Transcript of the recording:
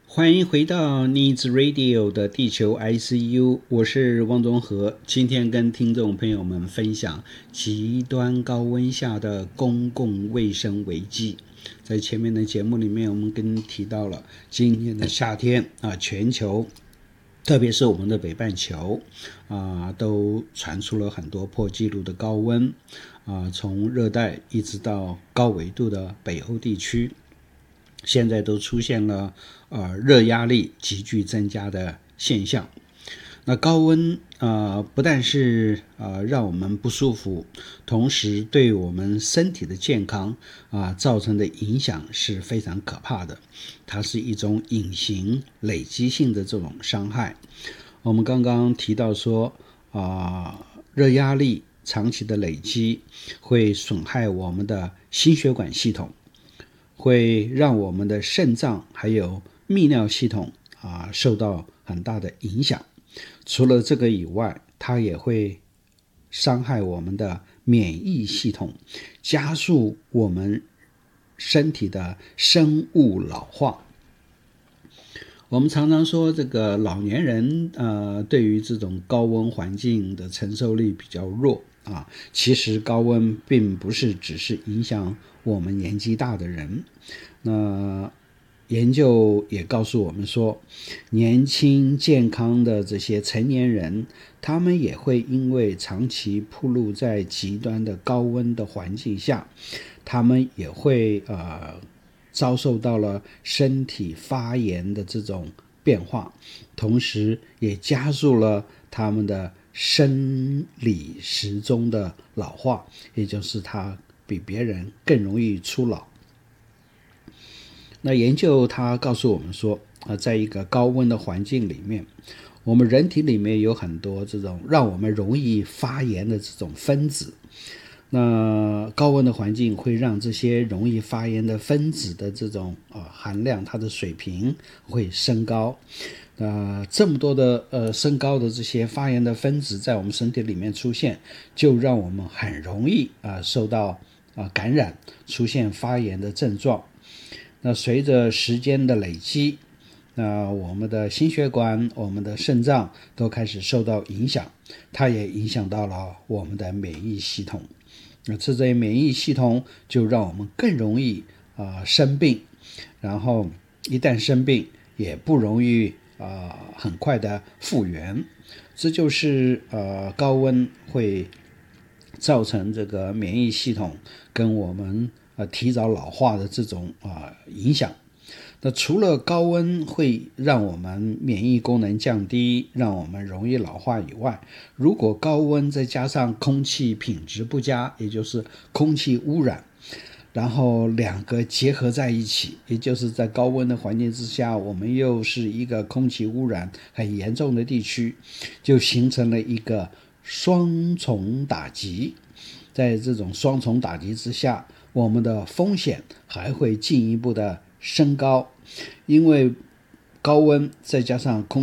欢迎回到 Needs Radio 的地球 ICU， 我是汪宗和。今天跟听众朋友们分享极端高温下的公共卫生危机。在前面的节目里面，我们跟提到了今年的夏天全球特别是我们的北半球都传出了很多破纪录的高温从热带一直到高纬度的北欧地区，现在都出现了热压力急剧增加的现象。那高温不但是让我们不舒服，同时对我们身体的健康造成的影响是非常可怕的。它是一种隐形累积性的这种伤害。我们刚刚提到说热压力长期的累积会损害我们的心血管系统，会让我们的肾脏还有泌尿系统受到很大的影响。除了这个以外，它也会伤害我们的免疫系统，加速我们身体的生物老化。我们常常说这个老年人对于这种高温环境的承受力比较弱其实高温并不是只是影响我们年纪大的人。那研究也告诉我们说，年轻健康的这些成年人，他们也会因为长期暴露在极端的高温的环境下，他们也会遭受到了身体发炎的这种变化，同时也加速了他们的生理时钟的老化，也就是他比别人更容易初老。那研究它告诉我们说在一个高温的环境里面，我们人体里面有很多这种让我们容易发炎的这种分子。那高温的环境会让这些容易发炎的分子的这种含量，它的水平会升高。这么多的升高的这些发炎的分子在我们身体里面出现，就让我们很容易受到感染，出现发炎的症状。那随着时间的累积，我们的心血管、我们的肾脏都开始受到影响，它也影响到了我们的免疫系统。那这些免疫系统就让我们更容易生病，然后一旦生病也不容易很快的复原。这就是高温会造成这个免疫系统跟我们提早老化的这种影响。那除了高温会让我们免疫功能降低，让我们容易老化以外，如果高温再加上空气品质不佳，也就是空气污染，然后两个结合在一起，也就是在高温的环境之下，我们又是一个空气污染很严重的地区，就形成了一个双重打击。在这种双重打击之下，我们的风险还会进一步的升高，因为高温再加上空